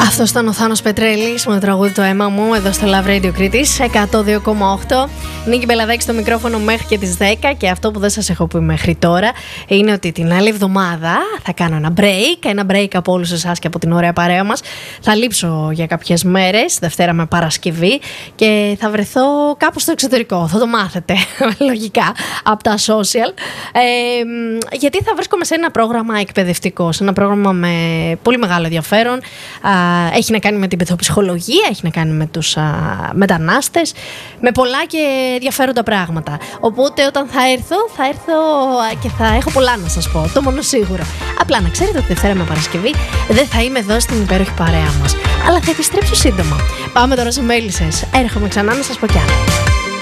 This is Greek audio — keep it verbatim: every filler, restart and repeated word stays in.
Αυτό ήταν ο Θάνος Πετρέλης με το τραγούδι Το αίμα μου εδώ στο Love Radio Κρήτης εκατό δύο κόμμα οκτώ. Νίκη Μπελαδάκη στο μικρόφωνο μέχρι και τις δέκα. Και αυτό που δεν σας έχω πει μέχρι τώρα είναι ότι την άλλη εβδομάδα θα κάνω ένα break. Ένα break από όλους εσάς και από την ωραία παρέα μας. Θα λείψω για κάποιες μέρες, Δευτέρα με Παρασκευή, και θα βρεθώ κάπου στο εξωτερικό. Θα το μάθετε λογικά από τα social. Ε, γιατί θα βρίσκομαι σε ένα πρόγραμμα εκπαιδευτικό, σε ένα πρόγραμμα με πολύ μεγάλο ενδιαφέρον. Έχει να κάνει με την πειθοψυχολογία, έχει να κάνει με τους α, μετανάστες, με πολλά και ενδιαφέροντα πράγματα. Οπότε όταν θα έρθω, θα έρθω και θα έχω πολλά να σας πω, το μόνο σίγουρο. Απλά να ξέρετε ότι Δευτέρα με Παρασκευή δεν θα είμαι εδώ στην υπέροχη παρέα μας, αλλά θα επιστρέψω σύντομα. Πάμε τώρα σε μέλισσες. Έρχομαι ξανά να σας πω κι άλλα.